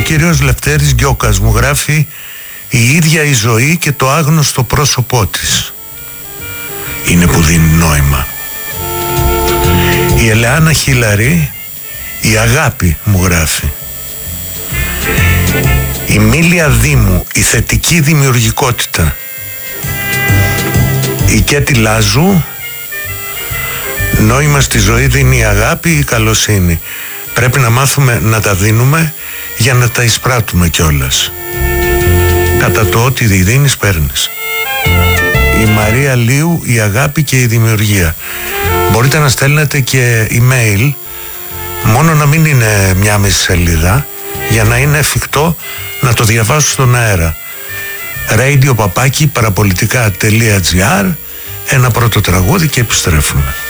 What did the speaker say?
κύριος Λευτέρης Γκιόκας μου γράφει: η ίδια η ζωή και το άγνωστο πρόσωπό της είναι που δίνει νόημα. Η Ελεάνα Χίλαρη, η αγάπη μου γράφει. Η Μίλια Δήμου, η θετική δημιουργικότητα. Η Κέτη Λάζου, νόημα στη ζωή δίνει η αγάπη ή η καλοσύνη. Πρέπει να μάθουμε να τα δίνουμε για να τα εισπράττουμε κιόλας. Κατά το ότι δίνεις παίρνεις. Η Μαρία Λίου, η αγάπη και η δημιουργία. Μπορείτε να στέλνετε και email, μόνο να μην είναι μια μισή σελίδα, για να είναι εφικτό να το διαβάσω στον αέρα. radio@parapolitica.gr. Ένα πρώτο τραγούδι και επιστρέφουμε.